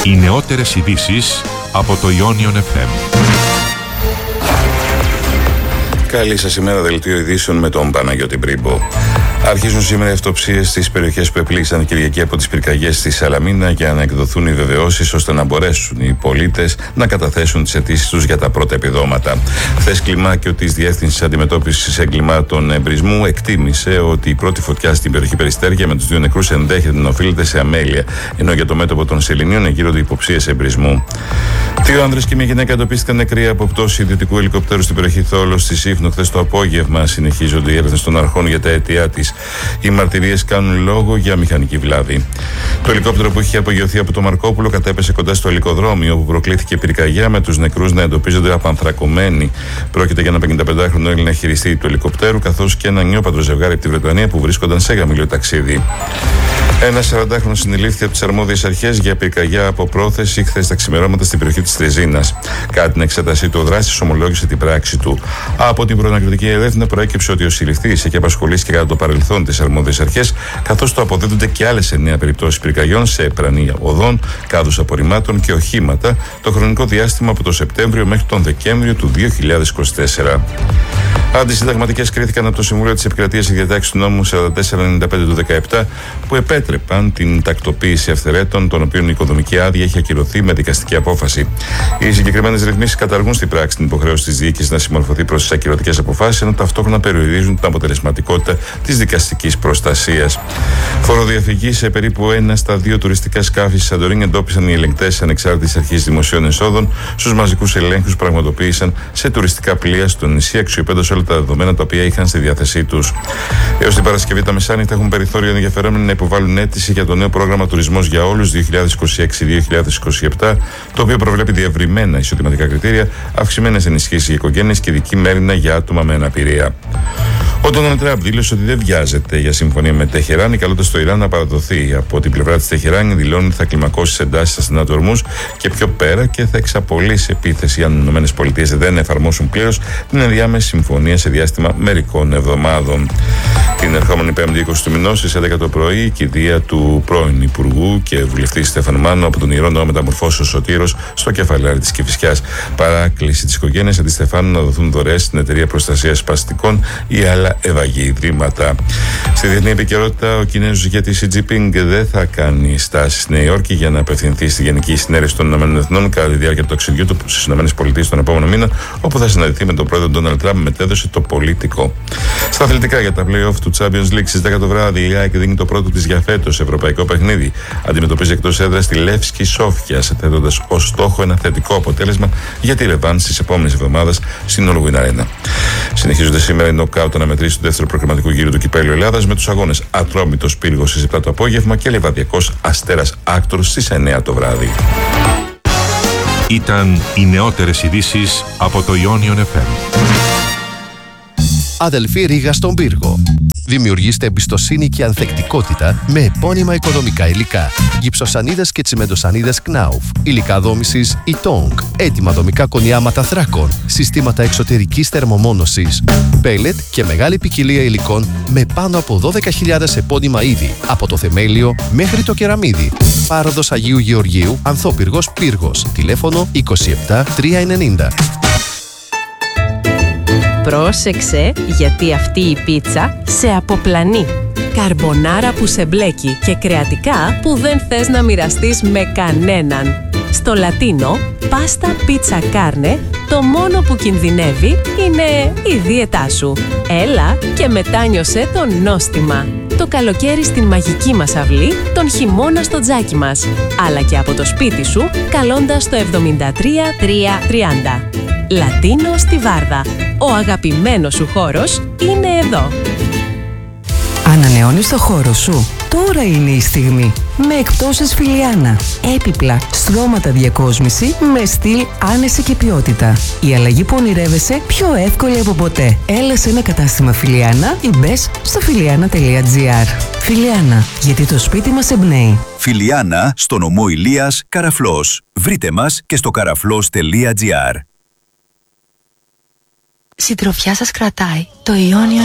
Οι νεότερες ειδήσεις από το Ionion FM. Καλή σας ημέρα, δελτίο ειδήσεων με τον Παναγιώτη Μπρίμπο. Αρχίζουν σήμερα οι αυτοψίες στις περιοχές που επλήγησαν Κυριακή από τις πυρκαγιές στη Σαλαμίνα για να εκδοθούν οι βεβαιώσεις ώστε να μπορέσουν οι πολίτες να καταθέσουν τις αιτήσεις τους για τα πρώτα επιδόματα. Χθες, κλιμάκιο της Διεύθυνσης Αντιμετώπισης Εγκλημάτων Εμπρισμού εκτίμησε ότι η πρώτη φωτιά στην περιοχή Περιστέρια με τους 2 νεκρούς ενδέχεται να οφείλεται σε αμέλεια, ενώ για το μέτωπο των Σεληνίων εγείρονται υποψίες εμπρισμού. 2 άνδρες και μια γυναίκα εντοπίστηκαν νεκροί από πτώση ιδιωτικού ελικοπτέρου στην περιοχή Θόλος στη Σύφνο χθες το απόγευμα. Συνεχίζονται οι έρευνες των αρχών για τα αίτια της. Οι μαρτυρίες κάνουν λόγο για μηχανική βλάβη. Το ελικόπτερο που είχε απογειωθεί από το Μαρκόπουλο κατέπεσε κοντά στο ελικοδρόμιο, όπου προκλήθηκε πυρκαγιά με τους νεκρούς να εντοπίζονται απανθρακωμένοι. Πρόκειται για ένα 55χρονο Έλληνα χειριστή του ελικοπτέρου, καθώς και ένα νιόπαντρο ζευγάρι από τη Βρετανία που βρίσκονταν σε γαμήλιο ταξίδι. Ένα 40χρονο συνελήφθη από τις αρμόδιες αρχές για πυρκαγιά από πρόθεση χθες τα ξημερώματα στην περιοχή της Τρεζίνας. Κατά την εξέτασή του, ο δράστης ομολόγησε την πράξη του. Από την προανακριτική ερεύνα προέκυψε ότι ο συλληφθής έχει απασχολήσει και κατά το παρελθόν τις αρμόδιες αρχές, καθώς το αποδίδονται και άλλες 9 περιπτώσεις πυρκαγιών σε πρανή οδών, κάδους απορριμμάτων και οχήματα το χρονικό διάστημα από τον Σεπτέμβριο μέχρι τον Δεκέμβριο του 2024. Αντισυνταγματικές κρίθηκαν από το Συμβούλιο της Επικρατείας οι διατάξεις του νόμου 4495 του 2017 που επέτρεπαν την τακτοποίηση αυθαιρέτων, των οποίων η οικοδομική άδεια έχει ακυρωθεί με δικαστική απόφαση. Οι συγκεκριμένες ρυθμίσεις καταργούν στην πράξη την υποχρέωση της διοίκησης να συμμορφωθεί προς τις ακυρωτικές αποφάσεις, ενώ ταυτόχρονα περιορίζουν την αποτελεσματικότητα της δικαστικής προστασίας. Φοροδιαφυγή σε περίπου 1 στα 2 τουριστικά σκάφη στη Σαντορίνη εντόπισαν οι ελεγκτές ανεξάρτητης αρχής δημοσίων εσόδων στους μαζικούς ελέγχους που πραγματοποίησαν σε τουριστικά πλοία στο νησί, αξιοποιώντας όλα τα δεδομένα τα οποία είχαν στη διάθεσή τους. Έως την Παρασκευή τα μεσάνυχτα έχουν περιθώριο ενδιαφερόμενοι να υποβάλουν αίτηση για το νέο πρόγραμμα Τουρισμός για Όλους 2026-2027, το οποίο προβλέπει διευρυμένα εισοδηματικά κριτήρια, αυξημένες ενισχύσεις για οικογένειες και ειδική μέριμνα για άτομα με αναπηρία. Ο Ντόναλντ Τραμπ δήλωσε ότι δεν βιάζεται για συμφωνία με Τεχεράνη, καλώντας το Ιράν να παραδοθεί. Από την πλευρά της Τεχεράνη δηλώνει ότι θα κλιμακώσει εντάσεις στα στενά του Ορμούζ και πιο πέρα και θα εξαπολύσει επίθεση αν οι ΗΠΑ δεν εφαρμόσουν πλήρως την ενδιάμεση συμφωνία σε διάστημα μερικών εβδομάδων. Την ερχόμενη 5η 20 του μηνός, στις 11 το πρωί, η κηδεία του πρώην Υπουργού και βουλευτή Στέφανου Μάνου από τον Ιερό Ναό Μεταμορφώσεως Σωτήρος στο Κεφαλάρι της Κηφισιάς. Παράκληση της οικογένειας αντί Στεφάνου να δοθούν δωρεές στην Εταιρεία Προστασίας Σπαστικών ή άλλα ευαγή ιδρύματα. Στη διεθνή επικαιρότητα, ο Κινέζος ηγέτης Xi Jinping δεν θα κάνει στάση στη Νέα Υόρκη για να απευθυνθεί στη Γενική Συνέλευση των ΗΠΑ κατά τη διάρκεια του ταξιδιού του στις ΗΠΑ τον επόμενο μήνα, όπου θα συναντηθεί με τον πρόεδρο Ντόναλντ Τραμπ, μετέδωσε το Πολιτικό. Στα αθλητικά, για τα play-off του Champions League στις 10 το βράδυ, η ΑΕΚ δίνει το πρώτο της για φέτος ευρωπαϊκό παιχνίδι. Αντιμετωπίζει εκτός έδρας τη Λεύσκη Σόφια, θέτοντας ως στόχο ένα θετικό αποτέλεσμα για τη ρεβάνση της επόμενης εβδομάδας στην Όλγουιν Αρένα. Συνεχίζονται σήμερα οι νοκάουτ αναμετρήσεις του δεύτερου προκριματικού γύρου του Κυπέλλου Ελλάδας με τους αγώνες Ατρόμητος Πύργος στις 7 το απόγευμα και Λεβαδιακός Αστέρας Άκτορ στις 9 το βράδυ. Ήταν οι νεότερες ειδήσεις από το Ionion FM. Αδελφή Ρήγα στον Πύργο. Δημιουργήστε εμπιστοσύνη και ανθεκτικότητα με επώνυμα οικοδομικά υλικά. Γυψοσανίδες και τσιμεντοσανίδες Knauf. Υλικά δόμησης Itong. Έτοιμα δομικά κονιάματα θράκων. Συστήματα εξωτερικής θερμομόνωσης. Πέλετ και μεγάλη ποικιλία υλικών με πάνω από 12.000 επώνυμα είδη. Από το θεμέλιο μέχρι το κεραμίδι. Πάροδος Αγίου Γεωργίου, Ανθόπυργος Πύργος. Τηλέφωνο 27 390. Πρόσεξε, γιατί αυτή η πίτσα σε αποπλανεί. Καρμπονάρα που σε μπλέκει και κρεατικά που δεν θες να μοιραστείς με κανέναν. Στο Λατίνο, πάστα πίτσα κάρνε, το μόνο που κινδυνεύει είναι η δίαιτά σου. Έλα και μετάνιωσέ το νόστιμα. Το καλοκαίρι στην μαγική μας αυλή, τον χειμώνα στο τζάκι μας. Αλλά και από το σπίτι σου, καλώντας το 73 330. Λατίνο στη Βάρδα. Ο αγαπημένος σου χώρος είναι εδώ. Ανανεώνεις το χώρο σου. Τώρα είναι η στιγμή. Με εκπτώσεις Φιλιάνα. Έπιπλα, στρώματα διακόσμηση με στυλ, άνεση και ποιότητα. Η αλλαγή που ονειρεύεσαι πιο εύκολη από ποτέ. Έλα σε ένα κατάστημα Φιλιάνα ή μπες στο φιλιάνα.gr. Φιλιάνα, γιατί το σπίτι μας εμπνέει. Φιλιάνα, στο νομό Ηλίας, Καραφλός. Βρείτε μας και στο καραφλός.gr. Συντροφιά σας κρατάει το Ionion